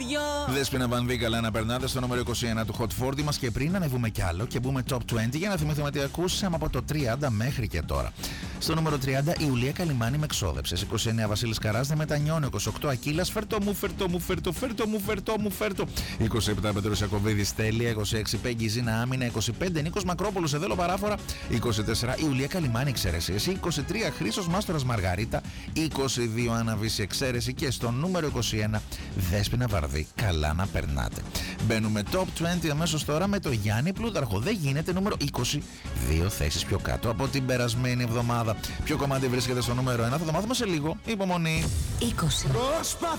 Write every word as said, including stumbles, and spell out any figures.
δυο. Δέσποινα Βανδύ, καλά να περνάτε στο νούμερο είκοσι ένα του Hot φορτί μας. Και πριν ανεβούμε κι άλλο και μπούμε top είκοσι για να θυμηθούμε τι ακούσαμε από το τριάντα μέχρι και τώρα. Στο νούμερο τριάντα η Ουλία Καλιμάνη με εξόδεψες. είκοσι εννέα Βασίλης Καράς δεν μετανιώνει. είκοσι οκτώ Ακύλας φέρτο μου, φέρτο μου, φέρτο, φέρτο μου, φέρτο μου, φέρτο. είκοσι επτά Πέτρος Ιακωβίδης τέλεια. είκοσι έξι Πέγγι Ζήνα Άμυνα. είκοσι πέντε Νίκος Μακρόπουλος Εδέλο Παράφωρα. είκοσι τέσσερα η Ουλία Καλιμάνη εξαίρεση. είκοσι τρία Χρήστος Μάστορας Μαργαρίτα. είκοσι δύο Άννα Βύση εξαίρεση. Και στο νούμερο είκοσι ένα Δέσποινα Βαρδί, καλά να περνάτε. Μπαίνουμε top είκοσι αμέσως τώρα με το Γιάννη Πλούταρχο. Δεν γίνεται, νούμερο είκοσι δύο θέσεις πιο κάτω από την περασμένη εβδομάδα. Ποιο κομμάτι βρίσκεται στο νούμερο ένα, θα το μάθουμε σε λίγο. Υπομονή. είκοσι. Προσπαθώ